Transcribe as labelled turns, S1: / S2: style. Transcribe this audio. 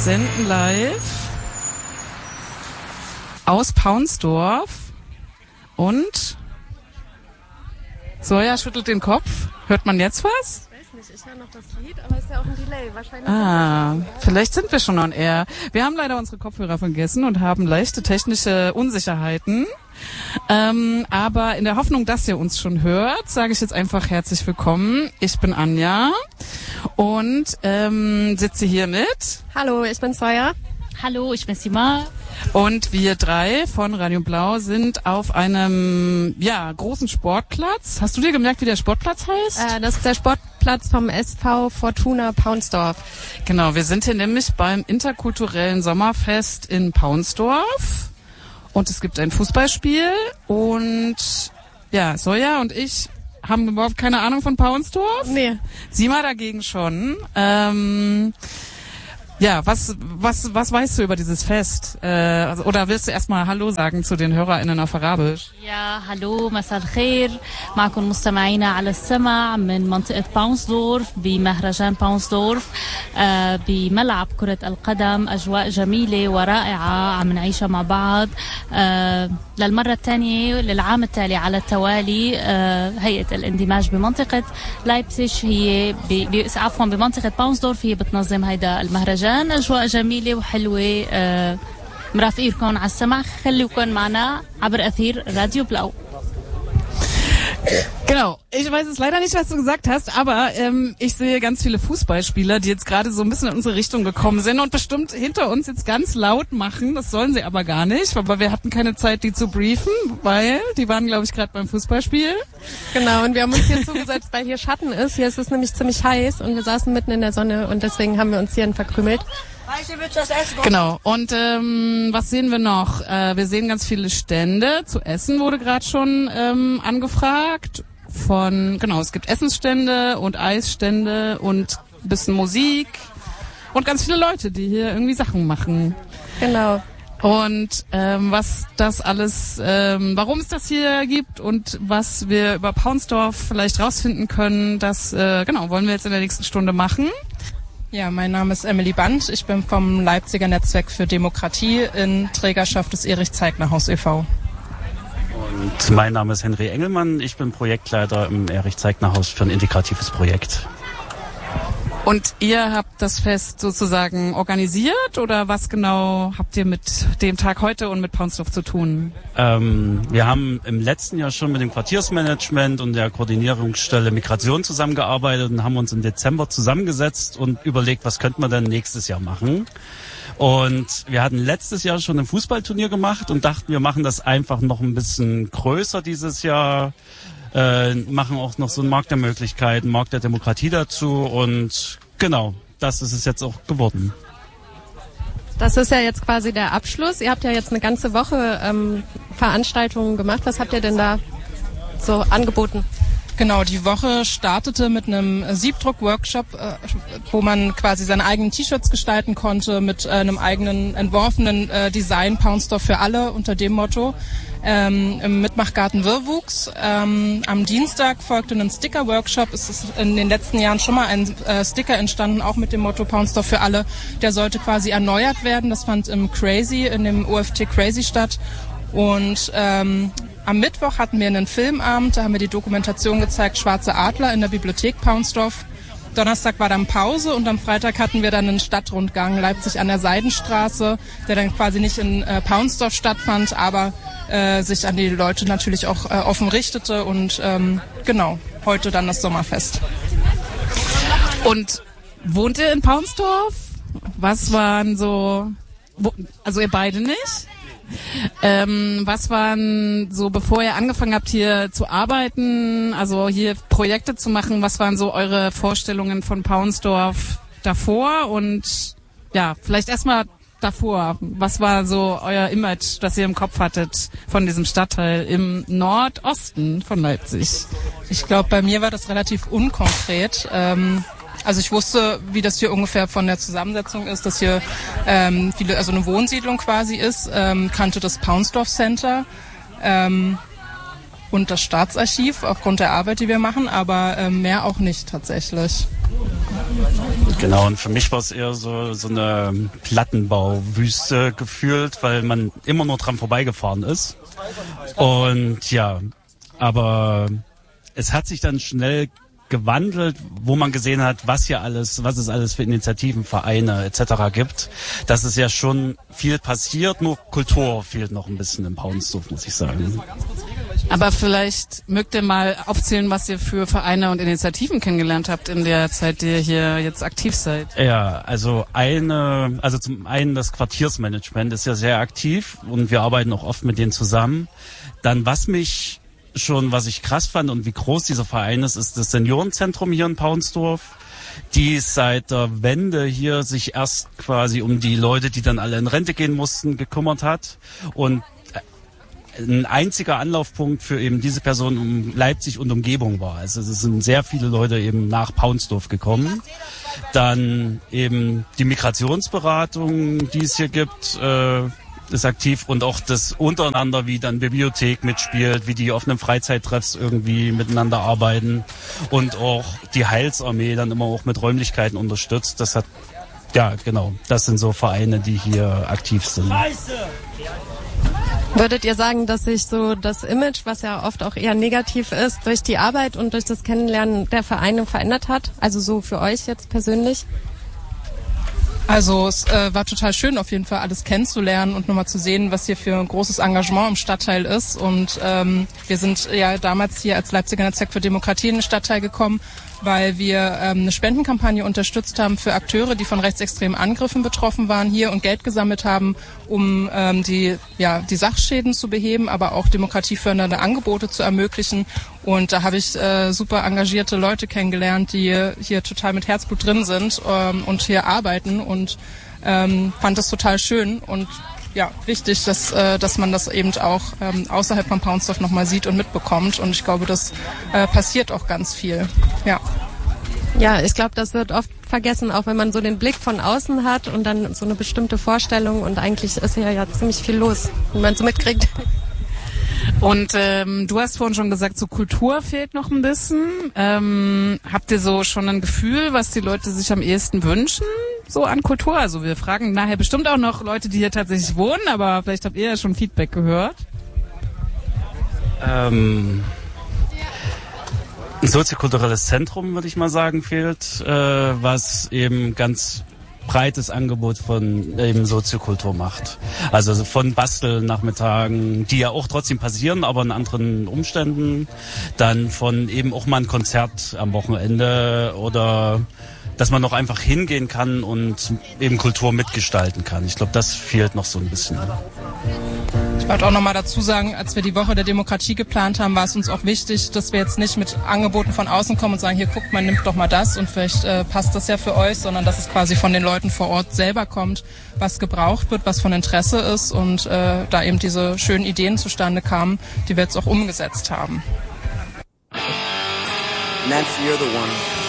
S1: senden live aus Paunsdorf und Soja schüttelt den Kopf. Hört man jetzt was?
S2: Ich weiß nicht, ich höre noch das Lied, aber es ist ja auch ein Delay. Wahrscheinlich
S1: vielleicht sind wir schon on air. Wir haben leider unsere Kopfhörer vergessen und haben leichte technische Unsicherheiten. Aber in der Hoffnung, dass ihr uns schon hört, sage ich jetzt einfach herzlich willkommen. Ich bin Anja und sitze hier mit...
S2: Hallo, ich bin Soja.
S3: Hallo, ich bin Sima.
S1: Und wir drei von Radio Blau sind auf einem großen Sportplatz. Hast du dir gemerkt, wie der Sportplatz heißt?
S2: Das ist der Sportplatz vom SV Fortuna Paunsdorf.
S1: Genau, wir sind hier nämlich beim interkulturellen Sommerfest in Paunsdorf. Und es gibt ein Fußballspiel. Und Soja und ich haben überhaupt keine Ahnung von Paunsdorf.
S2: Nee.
S1: Sima dagegen schon. Was weißt du über dieses Fest? Oder willst du erstmal Hallo sagen zu den HörerInnen auf Arabisch?
S3: Ja, hallo, مساء الخير. معكم مستمعينا على السمع من منطقة باونسدورف بمهرجان باونسدورف بملعب كرة القدم. أجواء جميلة ورائعة عم نعيشها مع بعض للمرة الثانية للعام التالي على التوالي. هيئة الاندماج بمنطقة لايبزيج هي بمنطقة باونسدورف هي بتنظم هيدا المهرجان. أجواء جميلة وحلوة. مرافقينكم على السمع. خليكم معنا عبر أثير راديو بلاو.
S1: Genau, ich weiß es leider nicht, was du gesagt hast, aber ich sehe ganz viele Fußballspieler, die jetzt gerade so ein bisschen in unsere Richtung gekommen sind und bestimmt hinter uns jetzt ganz laut machen. Das sollen sie aber gar nicht, aber wir hatten keine Zeit, die zu briefen, weil die waren, glaube ich, gerade beim Fußballspiel.
S2: Genau, und wir haben uns hier zugesetzt, weil hier Schatten ist. Hier ist es nämlich ziemlich heiß und wir saßen mitten in der Sonne und deswegen haben wir uns hierhin verkrümelt.
S1: Genau, und was sehen wir noch? Wir sehen ganz viele Stände. Zu essen wurde gerade schon angefragt. Es gibt Essensstände und Eisstände und ein bisschen Musik und ganz viele Leute, die hier irgendwie Sachen machen.
S2: Genau.
S1: Und was das alles, warum es das hier gibt und was wir über Paunsdorf vielleicht rausfinden können, das wollen wir jetzt in der nächsten Stunde machen.
S4: Ja, mein Name ist Emily Band. Ich bin vom Leipziger Netzwerk für Demokratie in Trägerschaft des Erich-Zeigner-Haus e.V.
S5: Und mein Name ist Henry Engelmann. Ich bin Projektleiter im Erich-Zeigner-Haus für ein integratives Projekt.
S1: Und ihr habt das Fest sozusagen organisiert oder was genau habt ihr mit dem Tag heute und mit Paunsdorf zu tun?
S5: Wir haben im letzten Jahr schon mit dem Quartiersmanagement und der Koordinierungsstelle Migration zusammengearbeitet und haben uns im Dezember zusammengesetzt und überlegt, was könnten wir denn nächstes Jahr machen. Und wir hatten letztes Jahr schon ein Fußballturnier gemacht und dachten, wir machen das einfach noch ein bisschen größer dieses Jahr. Machen auch noch so einen Markt der Möglichkeiten, Markt der Demokratie dazu und genau, das ist es jetzt auch geworden.
S2: Das ist ja jetzt quasi der Abschluss. Ihr habt ja jetzt eine ganze Woche Veranstaltungen gemacht. Was habt ihr denn da so angeboten?
S4: Genau, die Woche startete mit einem Siebdruck-Workshop, wo man quasi seine eigenen T-Shirts gestalten konnte mit einem eigenen entworfenen Design Paunsdorf für alle unter dem Motto. Im Mitmachgarten Wirrwuchs. Am Dienstag folgte ein Sticker-Workshop. Es ist in den letzten Jahren schon mal ein Sticker entstanden, auch mit dem Motto Paunsdorf für alle. Der sollte quasi erneuert werden. Das fand im Crazy, in dem OFT Crazy statt. Und am Mittwoch hatten wir einen Filmabend, da haben wir die Dokumentation gezeigt, Schwarze Adler in der Bibliothek Paunsdorf. Donnerstag war dann Pause und am Freitag hatten wir dann einen Stadtrundgang Leipzig an der Seidenstraße, der dann quasi nicht in Paunsdorf stattfand, aber sich an die Leute natürlich auch offen richtete und heute dann das Sommerfest.
S1: Und wohnt ihr in Paunsdorf? Was waren so, also ihr beide nicht? Was waren so, bevor ihr angefangen habt hier zu arbeiten, also hier Projekte zu machen, was waren so eure Vorstellungen von Paunsdorf davor und vielleicht erstmal davor, was war so euer Image, das ihr im Kopf hattet von diesem Stadtteil im Nordosten von Leipzig?
S4: Ich glaube, bei mir war das relativ unkonkret. Also ich wusste, wie das hier ungefähr von der Zusammensetzung ist, dass hier also eine Wohnsiedlung quasi ist, kannte das Paunsdorf Center und das Staatsarchiv aufgrund der Arbeit, die wir machen, aber mehr auch nicht tatsächlich.
S5: Genau, und für mich war es eher so eine Plattenbauwüste gefühlt, weil man immer nur dran vorbeigefahren ist. Und ja, aber es hat sich dann schnell gewandelt, wo man gesehen hat, was es alles für Initiativen, Vereine etc. gibt. Dass es ja schon viel passiert, nur Kultur fehlt noch ein bisschen in Paunsdorf, muss ich sagen.
S1: Aber vielleicht mögt ihr mal aufzählen, was ihr für Vereine und Initiativen kennengelernt habt in der Zeit, die ihr hier jetzt aktiv seid.
S5: Ja, also zum einen das Quartiersmanagement ist ja sehr aktiv und wir arbeiten auch oft mit denen zusammen. Dann, was ich krass fand und wie groß dieser Verein ist das Seniorenzentrum hier in Paunsdorf, die seit der Wende hier sich erst quasi um die Leute, die dann alle in Rente gehen mussten, gekümmert hat und ein einziger Anlaufpunkt für eben diese Person um Leipzig und Umgebung war. Also es sind sehr viele Leute eben nach Paunsdorf gekommen. Dann eben die Migrationsberatung, die es hier gibt, ist aktiv und auch das untereinander, wie dann Bibliothek mitspielt, wie die offenen Freizeittreffs irgendwie miteinander arbeiten und auch die Heilsarmee dann immer auch mit Räumlichkeiten unterstützt. Das sind so Vereine, die hier aktiv sind.
S2: Würdet ihr sagen, dass sich so das Image, was ja oft auch eher negativ ist, durch die Arbeit und durch das Kennenlernen der Vereine verändert hat? Also so für euch jetzt persönlich?
S4: Also es war total schön, auf jeden Fall alles kennenzulernen und nochmal zu sehen, was hier für ein großes Engagement im Stadtteil ist. Und wir sind ja damals hier als Leipziger Netzwerk für Demokratie in den Stadtteil gekommen, weil wir eine Spendenkampagne unterstützt haben für Akteure, die von rechtsextremen Angriffen betroffen waren hier und Geld gesammelt haben, um die Sachschäden zu beheben, aber auch demokratiefördernde Angebote zu ermöglichen. Und da habe ich super engagierte Leute kennengelernt, die hier total mit Herzblut drin sind und hier arbeiten und fand das total schön und ja, wichtig, dass man das eben auch außerhalb von Paunsdorf nochmal sieht und mitbekommt. Und ich glaube, das passiert auch ganz viel. Ja.
S2: Ja, ich glaube, das wird oft vergessen, auch wenn man so den Blick von außen hat und dann so eine bestimmte Vorstellung. Und eigentlich ist ja ziemlich viel los, wenn man so mitkriegt.
S1: Und du hast vorhin schon gesagt, so Kultur fehlt noch ein bisschen. Habt ihr so schon ein Gefühl, was die Leute sich am ehesten wünschen, so an Kultur? Also wir fragen nachher bestimmt auch noch Leute, die hier tatsächlich wohnen, aber vielleicht habt ihr ja schon Feedback gehört.
S5: Ein soziokulturelles Zentrum, würde ich mal sagen, fehlt, was eben ganz breites Angebot von eben Soziokultur macht. Also von Bastelnachmittagen, die ja auch trotzdem passieren, aber in anderen Umständen. Dann von eben auch mal ein Konzert am Wochenende oder dass man noch einfach hingehen kann und eben Kultur mitgestalten kann. Ich glaube, das fehlt noch so ein bisschen.
S4: Ich wollte auch nochmal dazu sagen, als wir die Woche der Demokratie geplant haben, war es uns auch wichtig, dass wir jetzt nicht mit Angeboten von außen kommen und sagen, hier guckt mal, nimmt doch mal das und vielleicht passt das ja für euch, sondern dass es quasi von den Leuten vor Ort selber kommt, was gebraucht wird, was von Interesse ist und da eben diese schönen Ideen zustande kamen, die wir jetzt auch umgesetzt haben.
S6: Nancy, you're the one.